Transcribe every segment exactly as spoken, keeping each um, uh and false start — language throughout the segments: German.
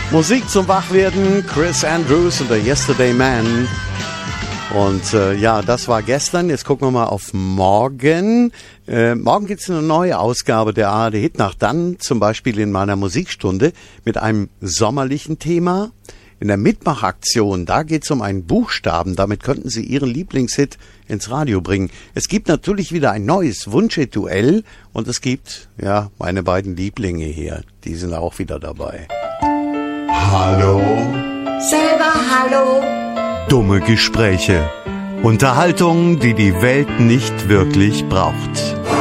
Musik zum Wachwerden, Chris Andrews und der Yesterday Man. Und äh, ja, das war gestern. Jetzt gucken wir mal auf morgen. Äh, morgen gibt es eine neue Ausgabe der A R D Hitnacht. Dann zum Beispiel in meiner Musikstunde mit einem sommerlichen Thema. In der Mitmachaktion, da geht es um einen Buchstaben. Damit könnten Sie Ihren Lieblingshit ins Radio bringen. Es gibt natürlich wieder ein neues Wunschhit-Duell. Und es gibt, ja, meine beiden Lieblinge hier. Die sind auch wieder dabei. Hallo. Selber hallo. Dumme Gespräche. Unterhaltung, die die Welt nicht wirklich braucht.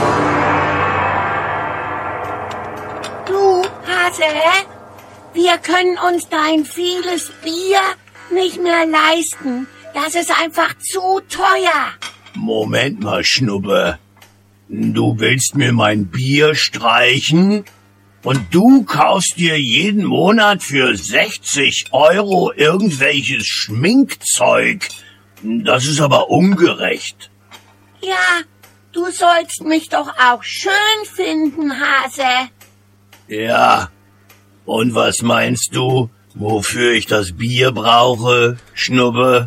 Du, Hase, wir können uns dein vieles Bier nicht mehr leisten. Das ist einfach zu teuer. Moment mal, Schnubbe. Du willst mir mein Bier streichen? Und du kaufst dir jeden Monat für sechzig Euro irgendwelches Schminkzeug. Das ist aber ungerecht. Ja, du sollst mich doch auch schön finden, Hase. Ja, und was meinst du, wofür ich das Bier brauche, Schnubbe?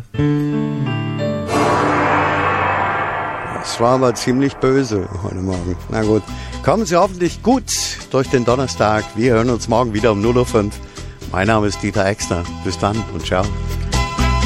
Das war aber ziemlich böse heute Morgen. Na gut, kommen Sie hoffentlich gut durch den Donnerstag. Wir hören uns morgen wieder um null Uhr fünf. Mein Name ist Dieter Exner. Bis dann und ciao.